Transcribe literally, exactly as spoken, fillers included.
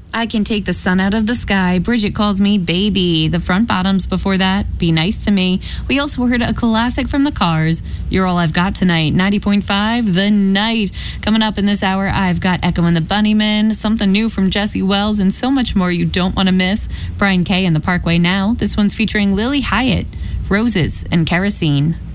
I Can Take the Sun Out of the Sky. Bridget Calls Me Baby. The Front Bottoms before that, Be Nice to Me. We also heard a classic from the Cars, You're All I've Got Tonight. ninety point five, The Night. Coming up in this hour, I've got Echo and the Bunnymen, something new from Jesse Wells, and so much more you don't want to miss. Brian Kay and the Parkway Now. This one's featuring Lily Hyatt, Roses and Kerosene.